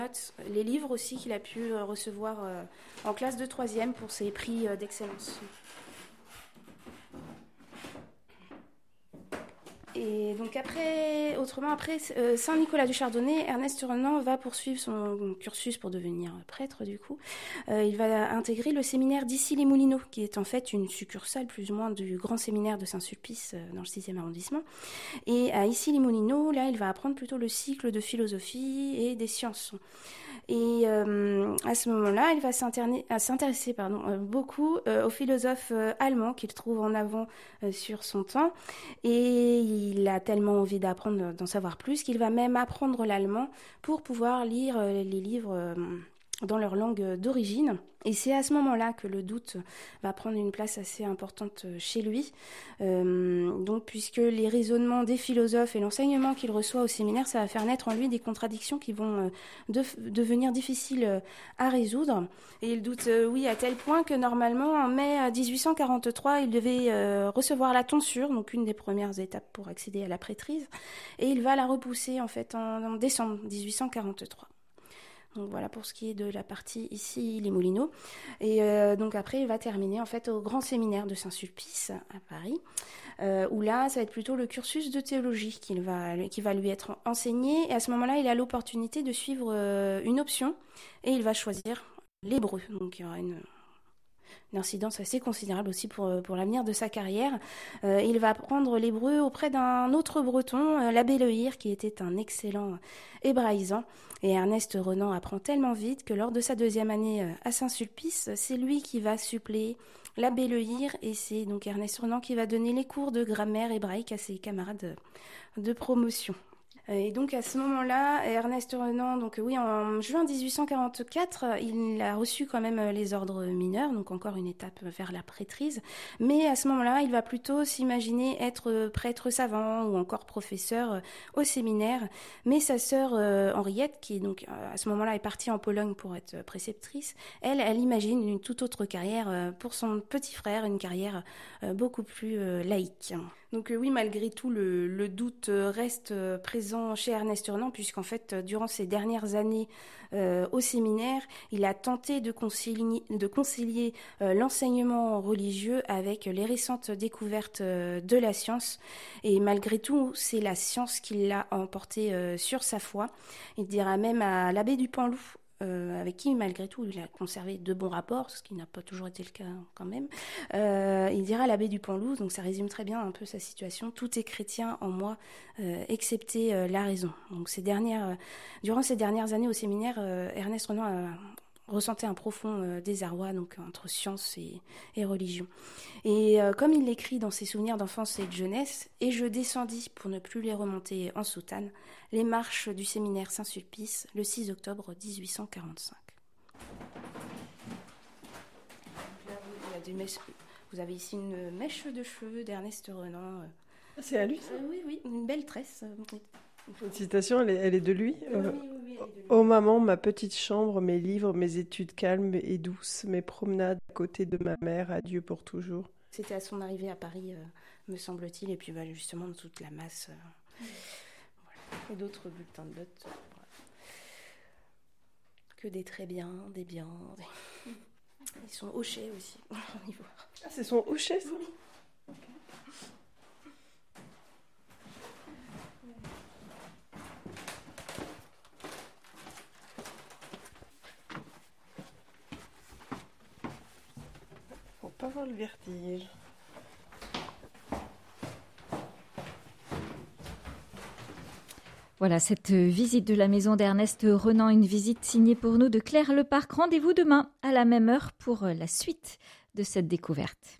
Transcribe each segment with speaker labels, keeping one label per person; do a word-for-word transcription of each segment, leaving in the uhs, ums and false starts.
Speaker 1: notes, les livres aussi qu'il a pu recevoir en classe de troisième pour ses prix d'excellence. Et donc après, autrement après euh, Saint-Nicolas du Chardonnay, Ernest Renan va poursuivre son cursus pour devenir prêtre du coup. Euh, il va intégrer le séminaire d'Issy-les-Moulineaux, qui est en fait une succursale plus ou moins du grand séminaire de Saint-Sulpice euh, dans le sixième arrondissement. Et à Issy-les-Moulineaux, là, il va apprendre plutôt le cycle de philosophie et des sciences. Et euh, à ce moment-là, il va s'intéresser pardon, euh, beaucoup euh, aux philosophes euh, allemands qu'il trouve en avant euh, sur son temps. Et il a tellement envie d'apprendre, d'en savoir plus, qu'il va même apprendre l'allemand pour pouvoir lire euh, les livres euh, dans leur langue d'origine. Et c'est à ce moment-là que le doute va prendre une place assez importante chez lui. Euh, donc, puisque les raisonnements des philosophes et l'enseignement qu'il reçoit au séminaire, ça va faire naître en lui des contradictions qui vont euh, de, devenir difficiles euh, à résoudre. Et il doute, euh, oui, à tel point que normalement, en mai dix-huit cent quarante-trois, il devait euh, recevoir la tonsure, donc une des premières étapes pour accéder à la prêtrise. Et il va la repousser, en fait, en, en décembre dix-huit cent quarante-trois. Donc voilà pour ce qui est de la partie ici, les Moulineaux. Et euh, donc après, il va terminer en fait au grand séminaire de Saint-Sulpice à Paris, euh, où là, ça va être plutôt le cursus de théologie qu'il va, qui va lui être enseigné. Et à ce moment-là, il a l'opportunité de suivre euh, une option et il va choisir l'hébreu. Donc il y aura une... une incidence assez considérable aussi pour, pour l'avenir de sa carrière. Euh, il va apprendre l'hébreu auprès d'un autre breton, euh, l'abbé Lehir, qui était un excellent hébraïsant. Et Ernest Renan apprend tellement vite que lors de sa deuxième année euh, à Saint-Sulpice, c'est lui qui va suppléer l'abbé Lehir, et c'est donc Ernest Renan qui va donner les cours de grammaire hébraïque à ses camarades de, de promotion. Et donc à ce moment-là, Ernest Renan, donc oui, en juin dix-huit cent quarante-quatre, il a reçu quand même les ordres mineurs, donc encore une étape vers la prêtrise. Mais à ce moment-là, il va plutôt s'imaginer être prêtre savant ou encore professeur au séminaire. Mais sa sœur euh, Henriette, qui donc à ce moment-là est partie en Pologne pour être préceptrice, elle, elle imagine une toute autre carrière pour son petit frère, une carrière beaucoup plus euh, laïque. Donc euh, oui, malgré tout, le, le doute reste présent chez Ernest Renan, puisqu'en fait, durant ses dernières années euh, au séminaire, il a tenté de concilier, de concilier euh, l'enseignement religieux avec les récentes découvertes euh, de la science. Et malgré tout, c'est la science qui l'a emporté euh, sur sa foi. Il dira même à l'abbé du Panloup, Euh, avec qui, malgré tout, il a conservé de bons rapports, ce qui n'a pas toujours été le cas quand même. Euh, il dira à l'abbé du Panloup, donc ça résume très bien un peu sa situation, « Tout est chrétien en moi, euh, excepté euh, la raison ». Donc ces dernières, euh, durant ces dernières années au séminaire, euh, Ernest Renan a ressentait un profond euh, désarroi donc, entre science et, et religion. Et euh, comme il l'écrit dans ses souvenirs d'enfance et de jeunesse, « Et je descendis, pour ne plus les remonter en soutane, les marches du séminaire Saint-Sulpice le six octobre dix-huit cent quarante-cinq. » Là, vous, il y a des mèches, vous avez ici une mèche de cheveux d'Ernest Renan.
Speaker 2: C'est à lui, ça ?
Speaker 1: euh, Oui, oui, une belle tresse.
Speaker 2: Une citation, elle est, elle est de lui.
Speaker 1: Euh, oui, oui, oui, elle est de lui.
Speaker 2: Ô maman, ma petite chambre, mes livres, mes études calmes et douces, mes promenades à côté de ma mère, adieu pour toujours.
Speaker 1: C'était à son arrivée à Paris, euh, me semble-t-il, et puis bah, justement toute la masse. Euh, mmh. Voilà. Et d'autres bulletins de notes. Euh, voilà. Que des très bien, des biens. Des... Ils sont hochés aussi, on y voit.
Speaker 2: Ah, c'est son hochet, ça ?
Speaker 1: Oui.
Speaker 2: Pas avoir le vertige.
Speaker 3: Voilà, cette visite de la maison d'Ernest Renan, une visite signée pour nous de Claire Leparc. Rendez-vous demain à la même heure pour la suite de cette découverte.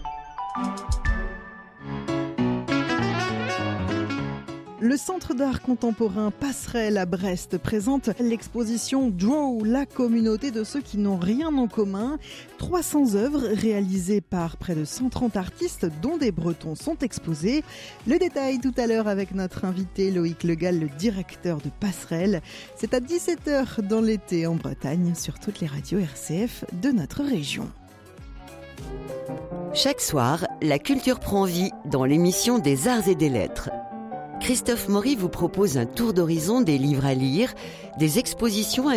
Speaker 4: Le Centre d'art contemporain Passerelle à Brest présente l'exposition Draw, la communauté de ceux qui n'ont rien en commun. trois cents œuvres réalisées par près de cent trente artistes, dont des Bretons, sont exposées. Le détail tout à l'heure avec notre invité Loïc Legal, le directeur de Passerelle. C'est à dix-sept heures dans l'été en Bretagne, sur toutes les radios R C F de notre région.
Speaker 5: Chaque soir, la culture prend vie dans l'émission des Arts et des Lettres. Christophe Maury vous propose un tour d'horizon des livres à lire, des expositions